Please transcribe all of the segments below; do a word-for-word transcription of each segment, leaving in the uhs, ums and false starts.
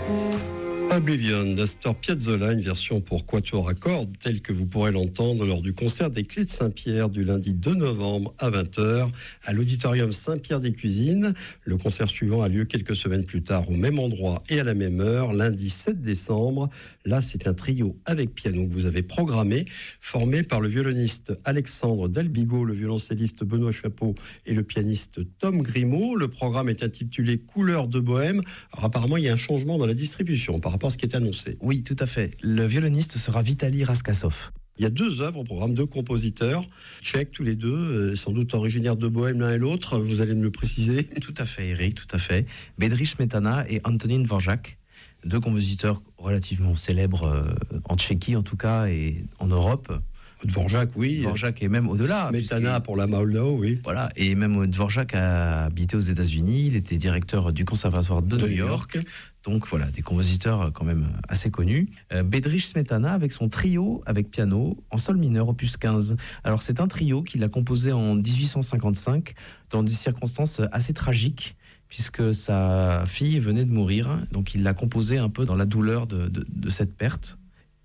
Oblivion d'Astor Piazzolla, une version pour quatuor à cordes telle que vous pourrez l'entendre lors du concert des Clés de Saint-Pierre du lundi deux novembre à vingt heures à l'auditorium Saint-Pierre-des-Cuisines. Le concert suivant a lieu quelques semaines plus tard au même endroit et à la même heure, lundi sept décembre. Là, c'est un trio avec piano que vous avez programmé, formé par le violoniste Alexandre Dalbigo, le violoncelliste Benoît Chapeau et le pianiste Tom Grimaud. Le programme est intitulé Couleurs de Bohème. Alors apparemment, il y a un changement dans la distribution par rapport à ce qui est annoncé. Oui, tout à fait. Le violoniste sera Vitaly Raskassov. Il y a deux œuvres au programme, deux compositeurs, tchèques tous les deux, sans doute originaires de Bohème l'un et l'autre, vous allez me le préciser. Tout à fait, Eric, tout à fait. Bedřich Smetana et Antonín Dvořák, deux compositeurs relativement célèbres euh, en Tchéquie en tout cas et en Europe. Dvořák, oui. Dvořák est même au-delà. Smetana pour la Moldau, oui. Voilà, et même Dvořák a habité aux États-Unis, il était directeur du Conservatoire de, de New York. York. Donc voilà, des compositeurs quand même assez connus. Euh, Bedřich Smetana avec son trio avec piano en sol mineur opus quinze. Alors c'est un trio qu'il a composé en dix-huit cent cinquante-cinq dans des circonstances assez tragiques puisque sa fille venait de mourir. Donc il l'a composé un peu dans la douleur de, de, de cette perte.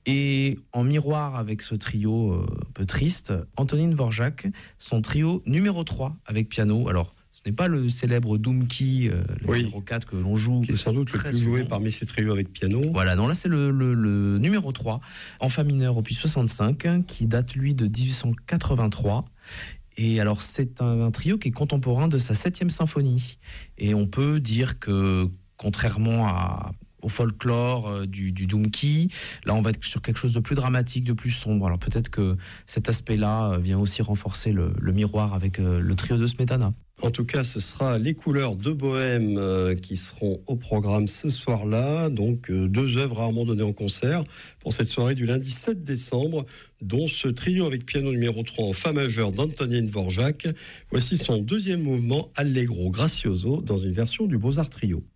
Et en miroir avec ce trio euh, un peu triste, Antonín Dvořák, son trio numéro trois avec piano. Alors ce n'est pas le célèbre Dumki, euh, le oui, numéro quatre que l'on joue. Qui est sans doute le plus joué parmi ces trios avec piano. Voilà, non, là c'est le, le, le numéro trois, en fa mineur opus soixante-cinq, qui date lui de dix-huit cent quatre-vingt-trois. Et alors c'est un, un trio qui est contemporain de sa septième symphonie. Et on peut dire que, contrairement à... au folklore euh, du, du Dumki. Là, on va être sur quelque chose de plus dramatique, de plus sombre. Alors peut-être que cet aspect-là euh, vient aussi renforcer le, le miroir avec euh, le trio de Smetana. En tout cas, ce sera les couleurs de Bohème euh, qui seront au programme ce soir-là. Donc, euh, deux œuvres rarement données en concert pour cette soirée du lundi sept décembre, dont ce trio avec piano numéro trois en fa majeur d'Antonín Dvořák. Voici son deuxième mouvement, Allegro Gracioso, dans une version du Beaux-Arts Trio.